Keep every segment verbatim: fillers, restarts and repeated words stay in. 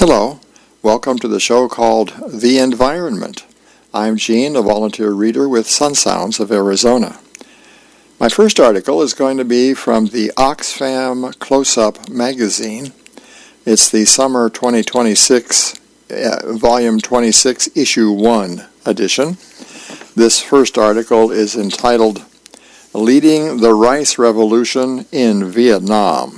Hello, welcome to the show called The Environment. I'm Gene, a volunteer reader with Sun Sounds of Arizona. My first article is going to be from the Oxfam Close-Up magazine. It's the summer twenty twenty-six, uh, volume twenty-six, issue one edition. This first article is entitled Leading the Rice Revolution in Vietnam.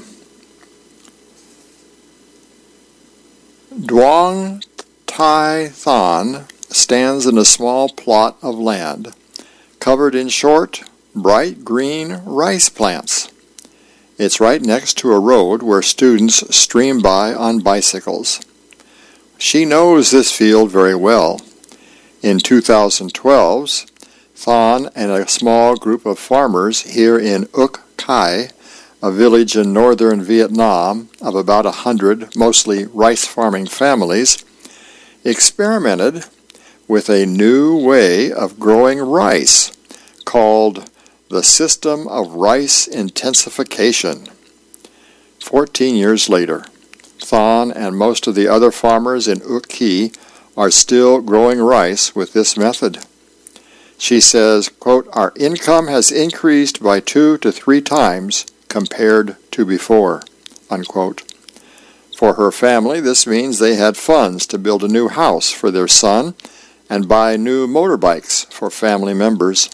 Duong Thai Than stands in a small plot of land covered in short, bright green rice plants. It's right next to a road where students stream by on bicycles. She knows this field very well. In two thousand twelve, Than and a small group of farmers here in Uk Khai, a village in northern Vietnam of about a hundred mostly rice-farming families, experimented with a new way of growing rice called the system of rice intensification. Fourteen years later, Than and most of the other farmers in Uk Khai are still growing rice with this method. She says, quote, "Our income has increased by two to three times compared to before," unquote. For her family, this means they had funds to build a new house for their son and buy new motorbikes for family members.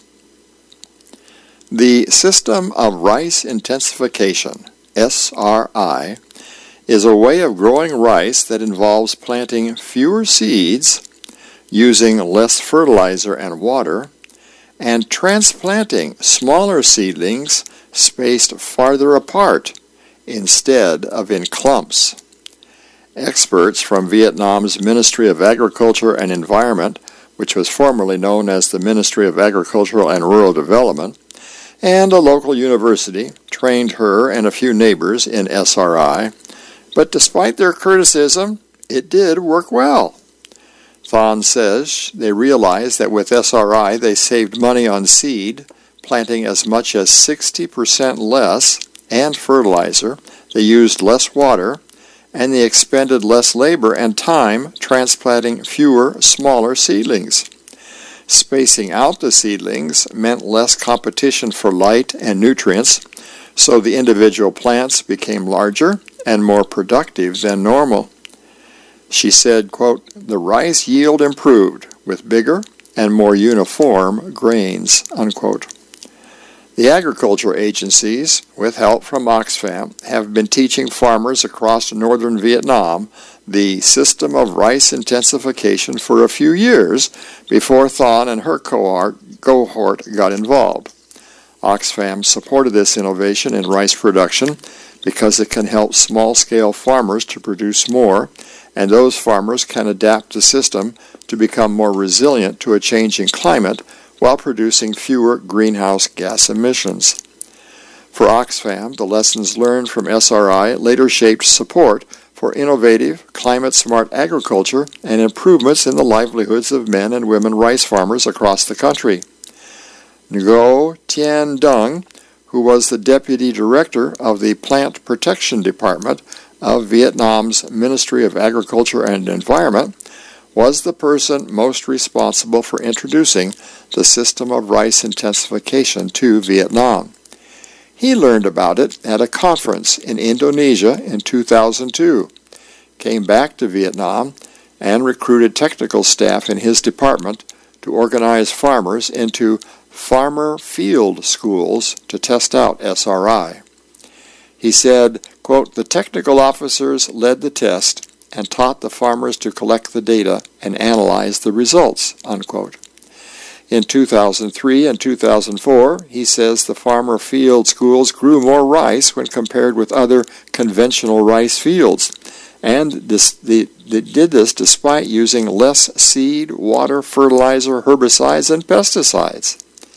The system of rice intensification, S R I, is a way of growing rice that involves planting fewer seeds, using less fertilizer and water, and transplanting smaller seedlings spaced farther apart instead of in clumps. Experts from Vietnam's Ministry of Agriculture and Environment, which was formerly known as the Ministry of Agricultural and Rural Development, and a local university trained her and a few neighbors in S R I, but despite their criticism, it did work well. Than says they realized that with S R I they saved money on seed, planting as much as sixty percent less, and fertilizer. They used less water, and they expended less labor and time transplanting fewer, smaller seedlings. Spacing out the seedlings meant less competition for light and nutrients, so the individual plants became larger and more productive than normal. She said, quote, "The rice yield improved with bigger and more uniform grains," unquote. The agriculture agencies, with help from Oxfam, have been teaching farmers across northern Vietnam the system of rice intensification for a few years before Than and her cohort, cohort got involved. Oxfam supported this innovation in rice production because it can help small-scale farmers to produce more, and those farmers can adapt the system to become more resilient to a changing climate while producing fewer greenhouse gas emissions. For Oxfam, the lessons learned from S R I later shaped support for innovative, climate-smart agriculture and improvements in the livelihoods of men and women rice farmers across the country. Ngo Tien Dung, who was the deputy director of the Plant Protection Department of Vietnam's Ministry of Agriculture and Environment, was the person most responsible for introducing the system of rice intensification to Vietnam. He learned about it at a conference in Indonesia in two thousand two, came back to Vietnam, and recruited technical staff in his department to organize farmers into farmer field schools to test out S R I. He said, quote, "The technical officers led the test and taught the farmers to collect the data and analyze the results," unquote. In two thousand three and two thousand four, he says the farmer field schools grew more rice when compared with other conventional rice fields, and this, the, they did this despite using less seed, water, fertilizer, herbicides, and pesticides.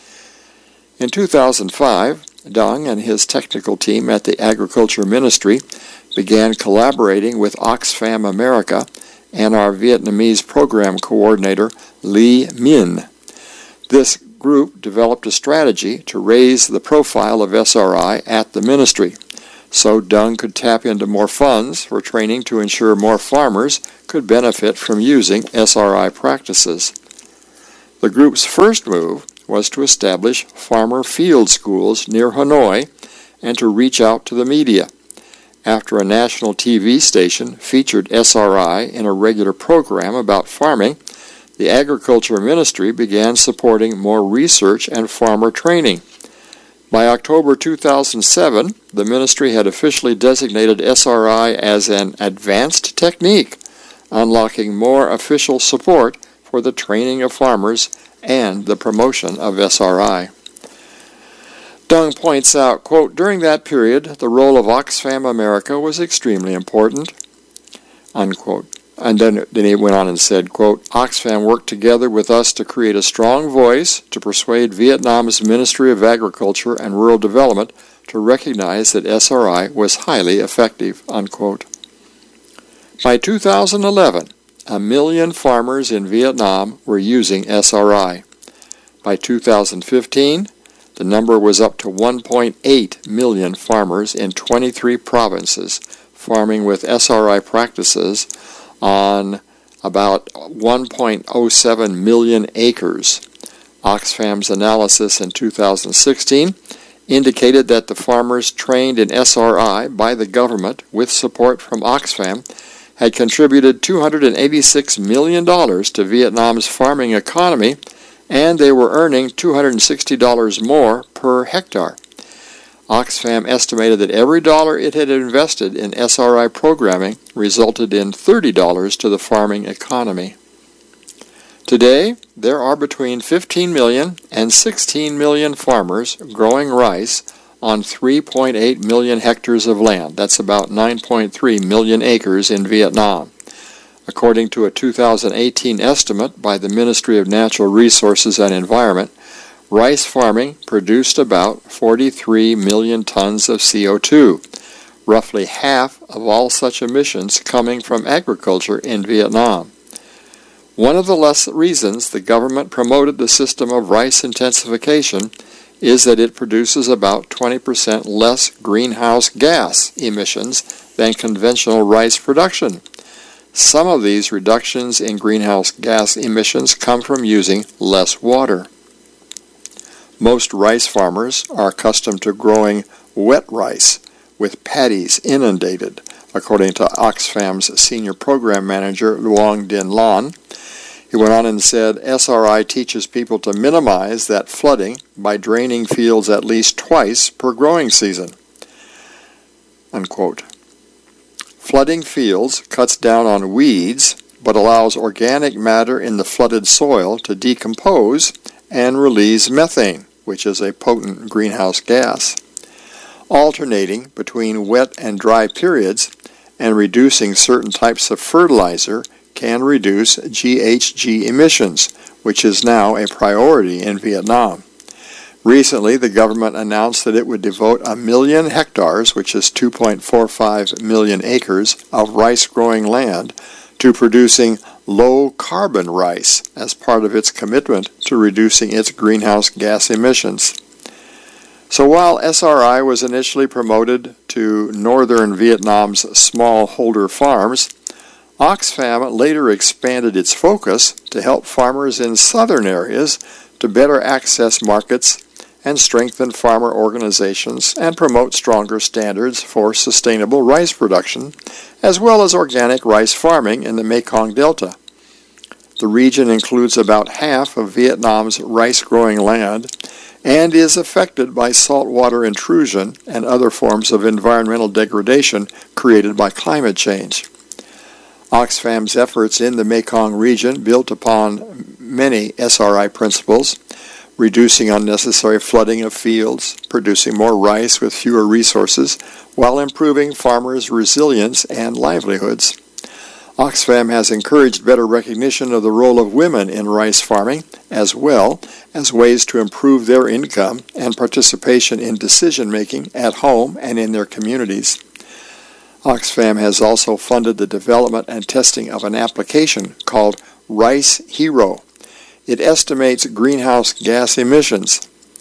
In two thousand five, Dung and his technical team at the Agriculture Ministry began collaborating with Oxfam America and our Vietnamese program coordinator, Lee Min. This group developed a strategy to raise the profile of S R I at the ministry, so Dung could tap into more funds for training to ensure more farmers could benefit from using S R I practices. The group's first move was to establish farmer field schools near Hanoi and to reach out to the media. After a national T V station featured S R I in a regular program about farming, the Agriculture Ministry began supporting more research and farmer training. By October two thousand seven, the ministry had officially designated S R I as an advanced technique, unlocking more official support for the training of farmers and the promotion of S R I. Dung points out, quote, during that period, the role of Oxfam America was extremely important, unquote. And then, then he went on and said, quote, Oxfam worked together with us to create a strong voice to persuade Vietnam's Ministry of Agriculture and Rural Development to recognize that S R I was highly effective, unquote. By two thousand eleven, a million farmers in Vietnam were using S R I. By two thousand fifteen, the number was up to one point eight million farmers in twenty-three provinces farming with S R I practices on about one point oh seven million acres. Oxfam's analysis in two thousand sixteen indicated that the farmers trained in S R I by the government with support from Oxfam had contributed two hundred eighty-six million dollars to Vietnam's farming economy, and they were earning two hundred sixty dollars more per hectare. Oxfam estimated that every dollar it had invested in S R I programming resulted in thirty dollars to the farming economy. Today, there are between fifteen million and sixteen million farmers growing rice on three point eight million hectares of land. That's about nine point three million acres in Vietnam. According to a two thousand eighteen estimate by the Ministry of Natural Resources and Environment, rice farming produced about forty-three million tons of C O two, roughly half of all such emissions coming from agriculture in Vietnam. One of the less reasons the government promoted the system of rice intensification is that it produces about twenty percent less greenhouse gas emissions than conventional rice production. Some of these reductions in greenhouse gas emissions come from using less water. Most rice farmers are accustomed to growing wet rice with paddies inundated, according to Oxfam's Senior Program Manager Luong Din Lan. He went on and said, S R I teaches people to minimize that flooding by draining fields at least twice per growing season. Unquote. Flooding fields cuts down on weeds, but allows organic matter in the flooded soil to decompose and release methane, which is a potent greenhouse gas. Alternating between wet and dry periods and reducing certain types of fertilizer can reduce G H G emissions, which is now a priority in Vietnam. Recently, the government announced that it would devote a million hectares, which is two point four five million acres, of rice-growing land to producing low-carbon rice as part of its commitment to reducing its greenhouse gas emissions. So while S R I was initially promoted to northern Vietnam's smallholder farms, Oxfam later expanded its focus to help farmers in southern areas to better access markets and strengthen farmer organizations and promote stronger standards for sustainable rice production, as well as organic rice farming in the Mekong Delta. The region includes about half of Vietnam's rice-growing land and is affected by saltwater intrusion and other forms of environmental degradation created by climate change. Oxfam's efforts in the Mekong region built upon many S R I principles, reducing unnecessary flooding of fields, producing more rice with fewer resources, while improving farmers' resilience and livelihoods. Oxfam has encouraged better recognition of the role of women in rice farming, as well as ways to improve their income and participation in decision-making at home and in their communities. Oxfam has also funded the development and testing of an application called Rice Hero. It estimates greenhouse gas emissions.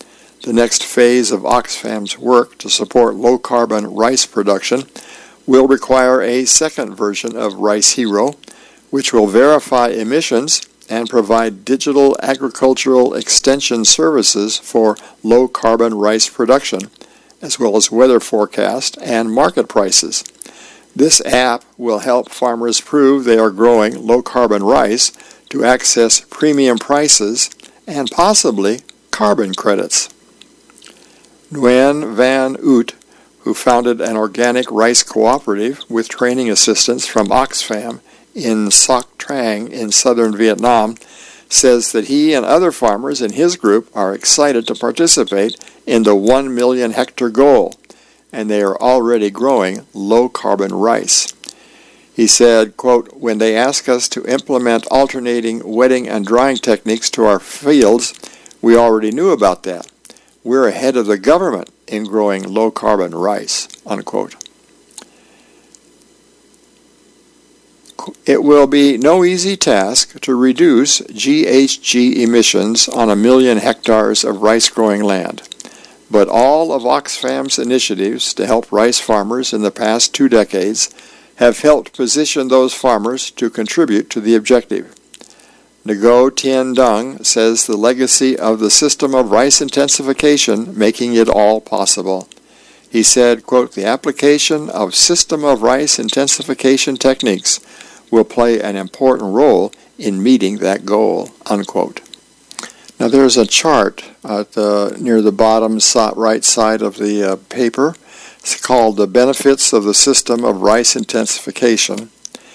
The next phase of Oxfam's work to support low-carbon rice production will require a second version of Rice Hero, which will verify emissions and provide digital agricultural extension services for low-carbon rice production, as well as weather forecast and market prices. This app will help farmers prove they are growing low-carbon rice to access premium prices and possibly carbon credits. Nguyen Van Oot, who founded an organic rice cooperative with training assistance from Oxfam in Soc Trang in southern Vietnam, says that he and other farmers in his group are excited to participate in the one million hectare goal, and they are already growing low-carbon rice. He said, quote, "When they ask us to implement alternating wetting and drying techniques to our fields, we already knew about that. We're ahead of the government in growing low-carbon rice," unquote. It will be no easy task to reduce G H G emissions on a million hectares of rice-growing land, but all of Oxfam's initiatives to help rice farmers in the past two decades have helped position those farmers to contribute to the objective. Ngo Tien Dung says the legacy of the system of rice intensification making it all possible. He said, quote, "The application of system of rice intensification techniques will play an important role in meeting that goal," unquote. Now there's a chart at the, near the bottom right side of the uh, paper. It's called The Benefits of the System of Rice Intensification.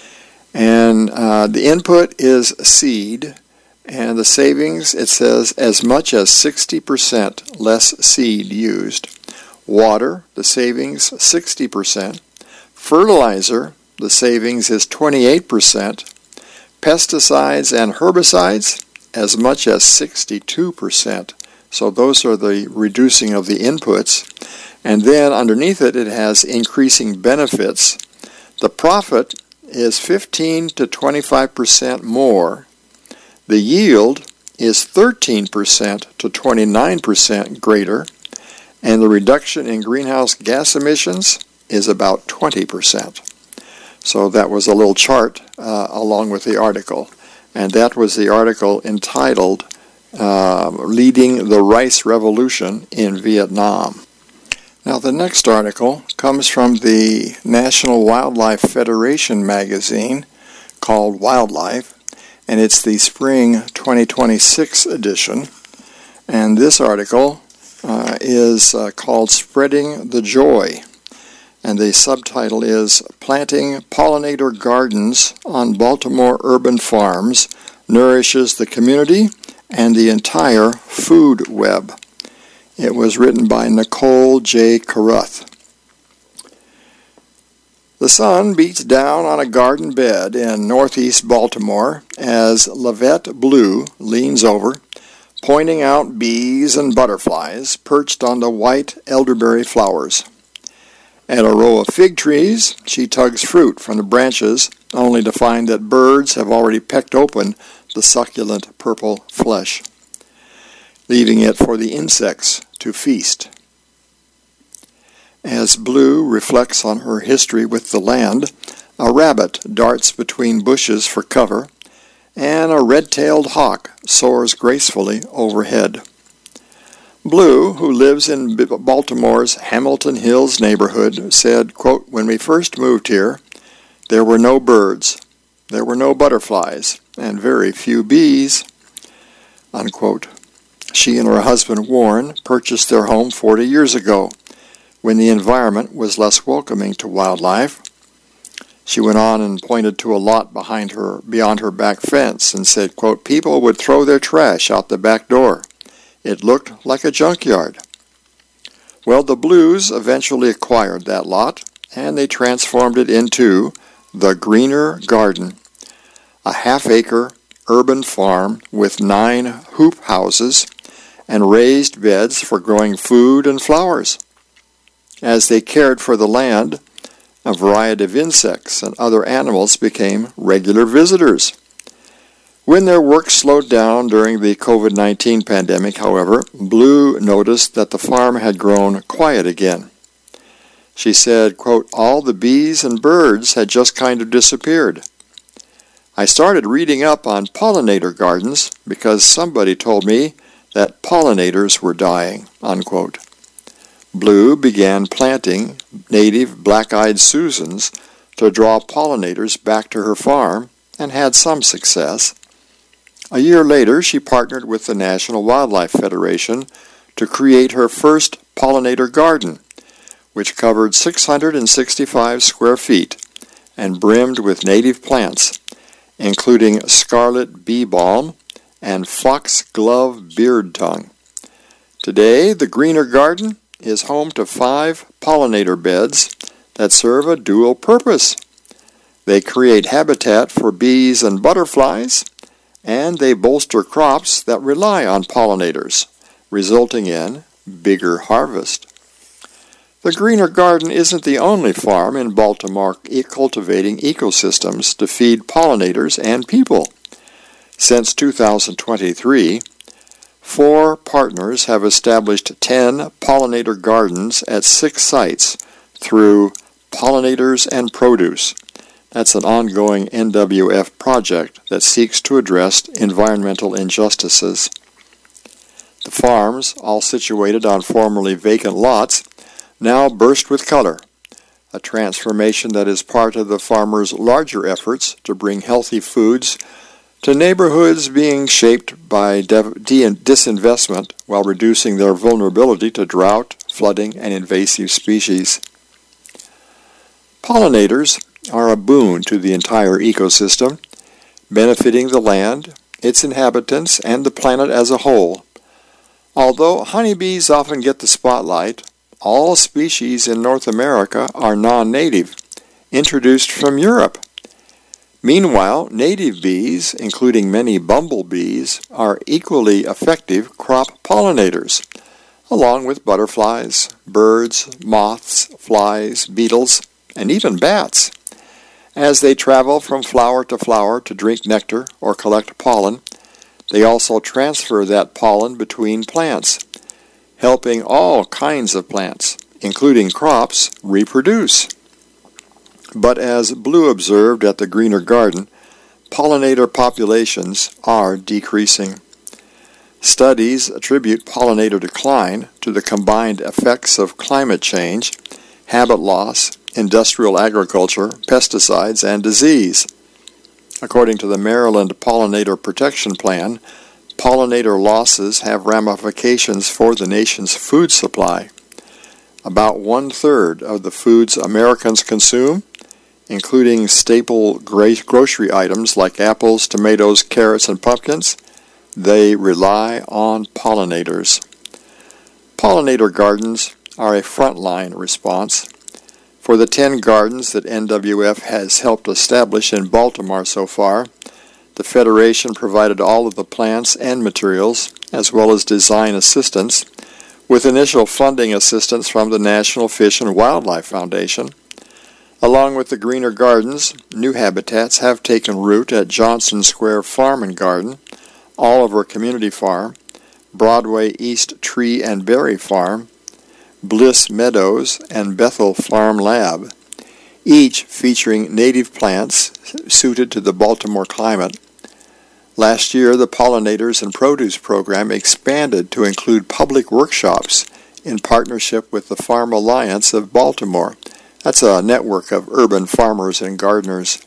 And uh, the input is seed, and the savings, it says, as much as sixty percent less seed used. Water, the savings, sixty percent. Fertilizer, the savings is twenty-eight percent. Pesticides and herbicides, as much as sixty-two percent. So those are the reducing of the inputs. And then underneath it, it has increasing benefits. The profit is fifteen to twenty-five percent more. The yield is thirteen percent to twenty-nine percent greater. And the reduction in greenhouse gas emissions is about twenty percent. So that was a little chart uh, along with the article. And that was the article entitled uh, Leading the Rice Revolution in Vietnam. Now the next article comes from the National Wildlife Federation magazine called Wildlife, and it's the spring twenty twenty-six edition. And this article uh, is uh, called Spreading the Joy. And the subtitle is Planting Pollinator Gardens on Baltimore Urban Farms Nourishes the Community and the Entire Food Web. It was written by Nicole J. Caruth. The sun beats down on a garden bed in northeast Baltimore as Lavette Blue leans over, pointing out bees and butterflies perched on the white elderberry flowers. At a row of fig trees, she tugs fruit from the branches, only to find that birds have already pecked open the succulent purple flesh, leaving it for the insects to feast. As Blue reflects on her history with the land, a rabbit darts between bushes for cover, and a red-tailed hawk soars gracefully overhead. Blue, who lives in Baltimore's Hamilton Hills neighborhood, said, quote, "When we first moved here, there were no birds, there were no butterflies, and very few bees," unquote. She and her husband Warren purchased their home forty years ago, when the environment was less welcoming to wildlife. She went on and pointed to a lot behind her, beyond her back fence, and said, quote, "People would throw their trash out the back door. It looked like a junkyard." Well, the Blues eventually acquired that lot, and they transformed it into the Greener Garden, a half-acre urban farm with nine hoop houses and raised beds for growing food and flowers. As they cared for the land, a variety of insects and other animals became regular visitors. When their work slowed down during the COVID nineteen pandemic, however, Blue noticed that the farm had grown quiet again. She said, quote, "All the bees and birds had just kind of disappeared. I started reading up on pollinator gardens because somebody told me that pollinators were dying," unquote. Blue began planting native black-eyed Susans to draw pollinators back to her farm and had some success. A year later, she partnered with the National Wildlife Federation to create her first pollinator garden, which covered six hundred sixty-five square feet and brimmed with native plants, including scarlet bee balm and foxglove beard tongue. Today, the Greener Garden is home to five pollinator beds that serve a dual purpose. They create habitat for bees and butterflies, and they bolster crops that rely on pollinators, resulting in bigger harvest. The Greener Garden isn't the only farm in Baltimore cultivating ecosystems to feed pollinators and people. Since two thousand twenty-three, four partners have established ten pollinator gardens at six sites through Pollinators and Produce. That's an ongoing N W F project that seeks to address environmental injustices. The farms, all situated on formerly vacant lots, now burst with color, a transformation that is part of the farmers' larger efforts to bring healthy foods to neighborhoods being shaped by de- de- disinvestment while reducing their vulnerability to drought, flooding, and invasive species. Pollinators are a boon to the entire ecosystem, benefiting the land, its inhabitants, and the planet as a whole. Although honeybees often get the spotlight, all species in North America are non-native, introduced from Europe. Meanwhile, native bees, including many bumblebees, are equally effective crop pollinators, along with butterflies, birds, moths, flies, beetles, and even bats. As they travel from flower to flower to drink nectar or collect pollen, they also transfer that pollen between plants, helping all kinds of plants, including crops, reproduce. But as Blue observed at the Greener Garden, pollinator populations are decreasing. Studies attribute pollinator decline to the combined effects of climate change, habit loss, industrial agriculture, pesticides, and disease. According to the Maryland Pollinator Protection Plan, pollinator losses have ramifications for the nation's food supply. About one-third of the foods Americans consume, including staple grocery items like apples, tomatoes, carrots, and pumpkins, they rely on pollinators. Pollinator gardens are a frontline response. For the ten gardens that N W F has helped establish in Baltimore so far, the Federation provided all of the plants and materials, as well as design assistance, with initial funding assistance from the National Fish and Wildlife Foundation. Along with the Greener Gardens, new habitats have taken root at Johnson Square Farm and Garden, Oliver Community Farm, Broadway East Tree and Berry Farm, Bliss Meadows, and Bethel Farm Lab, each featuring native plants suited to the Baltimore climate. Last year, the Pollinators and Produce program expanded to include public workshops in partnership with the Farm Alliance of Baltimore. That's a network of urban farmers and gardeners.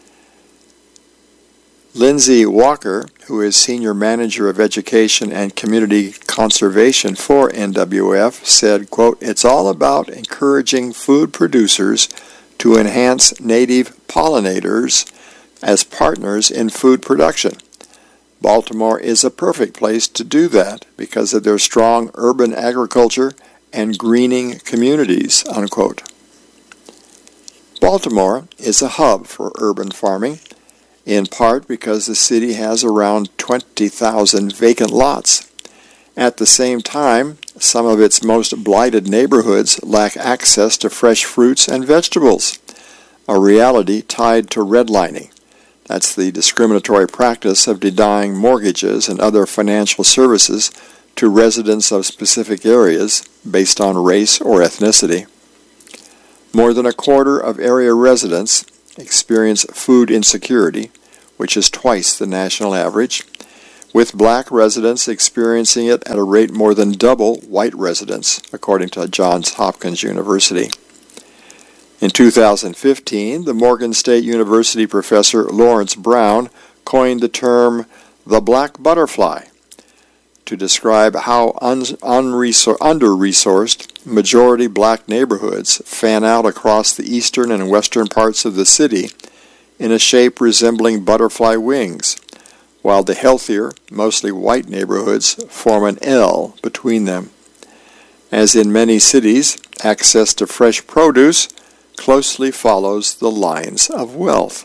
Lindsay Walker, who is Senior Manager of Education and Community Conservation for N W F, said, quote, "It's all about encouraging food producers to enhance native pollinators as partners in food production. Baltimore is a perfect place to do that because of their strong urban agriculture and greening communities," unquote. Baltimore is a hub for urban farming, in part because the city has around twenty thousand vacant lots. At the same time, some of its most blighted neighborhoods lack access to fresh fruits and vegetables, a reality tied to redlining, That's the discriminatory practice of denying mortgages and other financial services to residents of specific areas based on race or ethnicity. More than a quarter of area residents experience food insecurity, which is twice the national average, with black residents experiencing it at a rate more than double white residents, according to Johns Hopkins University. In two thousand fifteen, the Morgan State University professor Lawrence Brown coined the term the black butterfly to describe how un- unresor- under-resourced majority black neighborhoods fan out across the eastern and western parts of the city in a shape resembling butterfly wings, while the healthier, mostly white neighborhoods form an L between them. As in many cities, access to fresh produce closely follows the lines of wealth.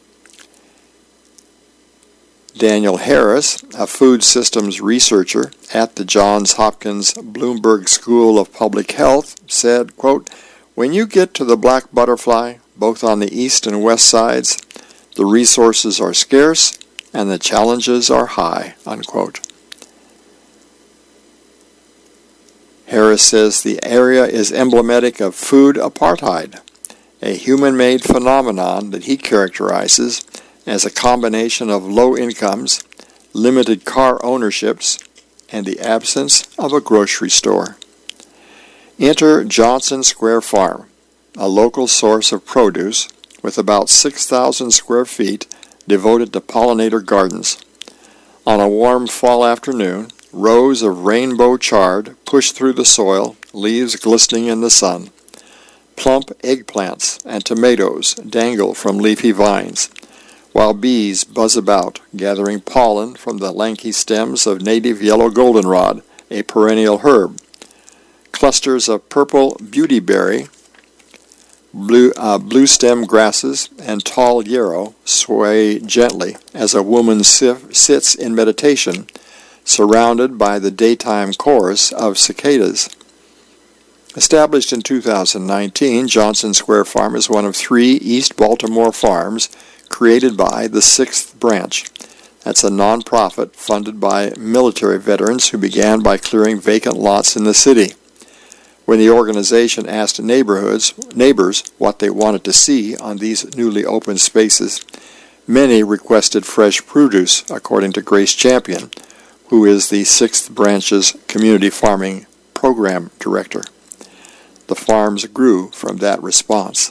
Daniel Harris, a food systems researcher at the Johns Hopkins Bloomberg School of Public Health, said, quote, "When you get to the black butterfly, both on the east and west sides, the resources are scarce and the challenges are high," unquote. Harris says the area is emblematic of food apartheid, a human-made phenomenon that he characterizes as a combination of low incomes, limited car ownerships, and the absence of a grocery store. Enter Johnson Square Farm, a local source of produce with about six thousand square feet devoted to pollinator gardens. On a warm fall afternoon, rows of rainbow chard push through the soil, leaves glistening in the sun. Plump eggplants and tomatoes dangle from leafy vines, while bees buzz about, gathering pollen from the lanky stems of native yellow goldenrod, a perennial herb. Clusters of purple beautyberry, blue, uh, blue stem grasses, and tall yarrow sway gently as a woman sif- sits in meditation, surrounded by the daytime chorus of cicadas. Established in two thousand nineteen, Johnson Square Farm is one of three East Baltimore farms created by the Sixth Branch. That's a nonprofit funded by military veterans who began by clearing vacant lots in the city. When the organization asked neighborhoods, neighbors what they wanted to see on these newly opened spaces, many requested fresh produce, according to Grace Champion, who is the Sixth Branch's Community Farming Program Director. The farms grew from that response.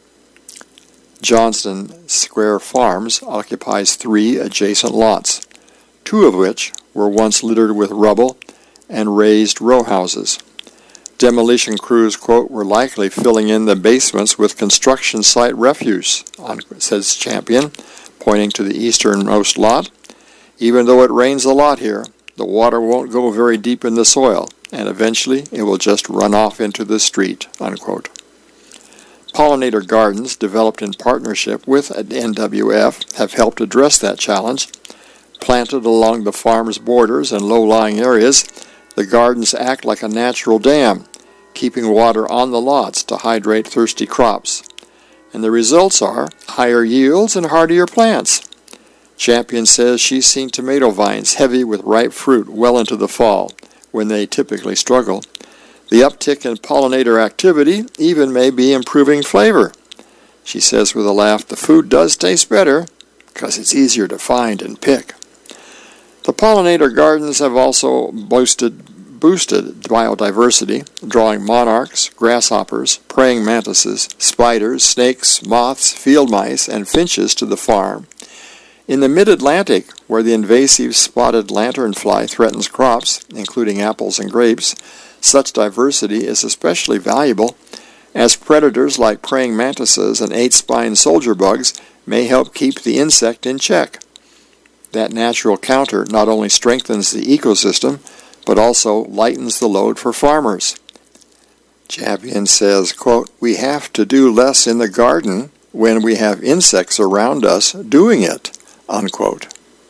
Johnson Square Farms occupies three adjacent lots, two of which were once littered with rubble and raised row houses. Demolition crews, quote, "were likely filling in the basements with construction site refuse," says Champion, pointing to the easternmost lot. "Even though it rains a lot here, the water won't go very deep in the soil, and eventually it will just run off into the street," unquote. Pollinator gardens, developed in partnership with N W F, have helped address that challenge. Planted along the farm's borders and low-lying areas, the gardens act like a natural dam, keeping water on the lots to hydrate thirsty crops. And the results are higher yields and hardier plants. Champion says she's seen tomato vines heavy with ripe fruit well into the fall, when they typically struggle. The uptick in pollinator activity even may be improving flavor. She says with a laugh, the food does taste better because it's easier to find and pick. The pollinator gardens have also boosted, boosted biodiversity, drawing monarchs, grasshoppers, praying mantises, spiders, snakes, moths, field mice, and finches to the farm. In the mid-Atlantic, where the invasive spotted lanternfly threatens crops, including apples and grapes, such diversity is especially valuable, as predators like praying mantises and eight-spined soldier bugs may help keep the insect in check. That natural counter not only strengthens the ecosystem, but also lightens the load for farmers. Champion says, quote, "We have to do less in the garden when we have insects around us doing it," unquote.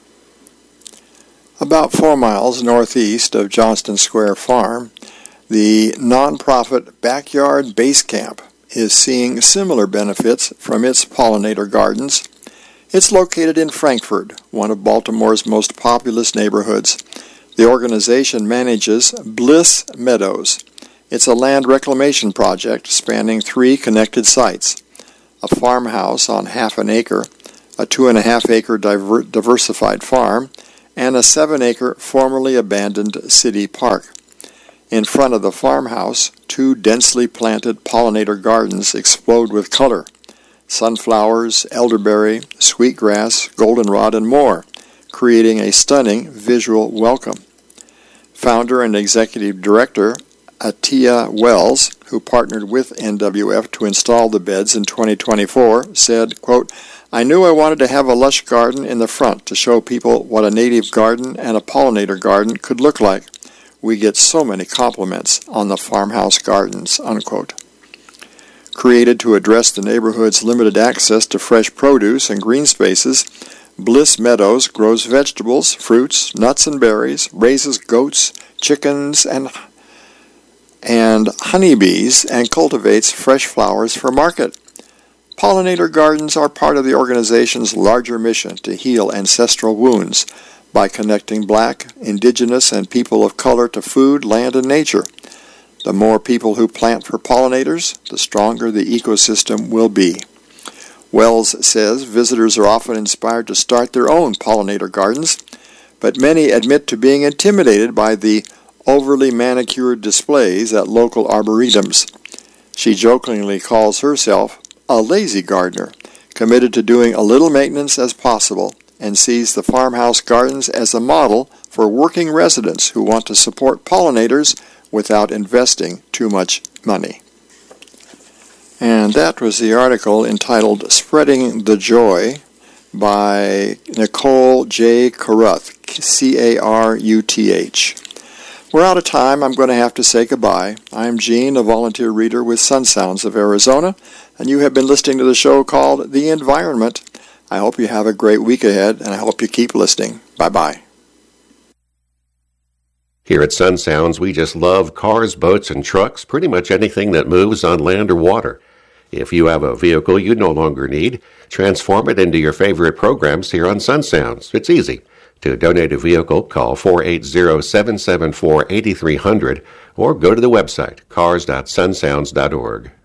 About four miles northeast of Johnson Square Farm, the nonprofit Backyard Base Camp is seeing similar benefits from its pollinator gardens. It's located in Frankfort, one of Baltimore's most populous neighborhoods. The organization manages Bliss Meadows. It's a land reclamation project spanning three connected sites: a farmhouse on half an acre, a two and a half acre diver- diversified farm, and a seven acre formerly abandoned city park. In front of the farmhouse, two densely planted pollinator gardens explode with color: sunflowers, elderberry, sweetgrass, goldenrod, and more, creating a stunning visual welcome. Founder and executive director Atia Wells, who partnered with N W F to install the beds in twenty twenty-four, said, quote, "I knew I wanted to have a lush garden in the front to show people what a native garden and a pollinator garden could look like. We get so many compliments on the farmhouse gardens," unquote. Created to address the neighborhood's limited access to fresh produce and green spaces, Bliss Meadows grows vegetables, fruits, nuts, and berries, raises goats, chickens, and and honeybees, and cultivates fresh flowers for market. Pollinator gardens are part of the organization's larger mission to heal ancestral wounds by connecting Black, Indigenous, and people of color to food, land, and nature. The more people who plant for pollinators, the stronger the ecosystem will be. Wells says visitors are often inspired to start their own pollinator gardens, but many admit to being intimidated by the overly manicured displays at local arboretums. She jokingly calls herself a lazy gardener, committed to doing a little maintenance as possible, and sees the farmhouse gardens as a model for working residents who want to support pollinators without investing too much money. And that was the article entitled Spreading the Joy by Nicole J. Caruth, C A R U T H. We're out of time. I'm going to have to say goodbye. I'm Gene, a volunteer reader with Sun Sounds of Arizona, and you have been listening to the show called The Environment. I hope you have a great week ahead, and I hope you keep listening. Bye-bye. Here at Sun Sounds, we just love cars, boats, and trucks, pretty much anything that moves on land or water. If you have a vehicle you no longer need, transform it into your favorite programs here on Sun Sounds. It's easy. To donate a vehicle, call four eight zero, seven seven four, eight three zero zero or go to the website cars dot sun sounds dot org.